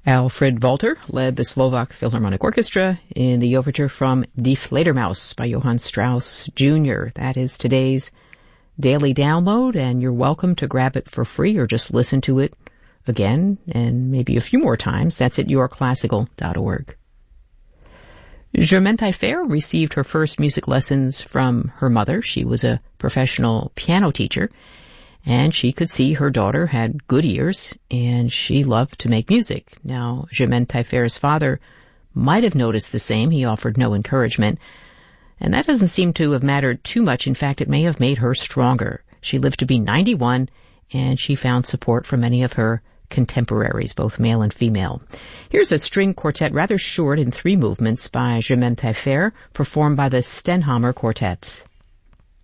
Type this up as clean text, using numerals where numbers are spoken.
Alfred Walter led the Slovak Philharmonic Orchestra in the overture from Die Fledermaus by Johann Strauss Jr. That is today's daily download, and you're welcome to grab it for free or just listen to it again and maybe a few more times. That's at yourclassical.org. Germaine Taillefer received her first music lessons from her mother. She was a professional piano teacher, and she could see her daughter had good ears, and she loved to make music. Now, Germaine Taillefer's father might have noticed the same. He offered no encouragement, and that doesn't seem to have mattered too much. In fact, it may have made her stronger. She lived to be 91, and she found support from many of her contemporaries, both male and female. Here's a string quartet, rather short in 3 movements, by Germaine Taillefer, performed by the Stenhamer Quartets.